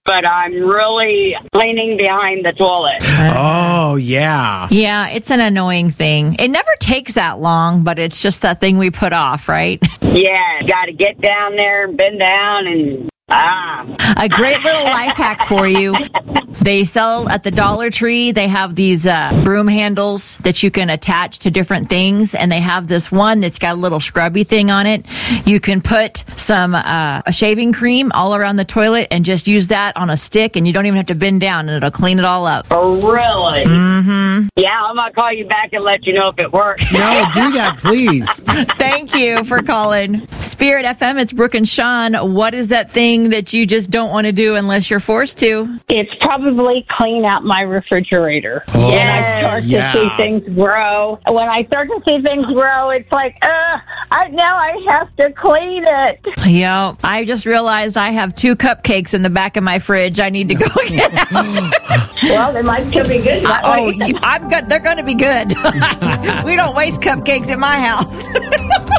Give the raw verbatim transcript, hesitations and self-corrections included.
but I'm really cleaning behind the toilet. Oh, yeah. Yeah, it's an annoying thing. It never takes that long, but it's just that thing we put off, right? Yeah, got to get down there and bend down and... Ah. A great little life hack for you. They sell at the Dollar Tree. They have these uh, broom handles that you can attach to different things, and they have this one that's got a little scrubby thing on it. You can put some uh, a shaving cream all around the toilet and just use that on a stick, and you don't even have to bend down, and it'll clean it all up. Oh, really? Mm-hmm. Yeah, I'm going to call you back and let you know if it works. No, do that, please. Thank you for calling. Spirit F M, it's Brooke and Sean. What is that thing that you just don't want to do unless you're forced to? It's probably clean out my refrigerator. Oh, when I start yeah. to see things grow. When I start to see things grow, it's like, uh, I, now I have to clean it. Yeah, I just realized I have two cupcakes in the back of my fridge. I need to go get out. Well, they might still be good. Uh, oh, you- I'm good. They're going to be good. We don't waste cupcakes at my house.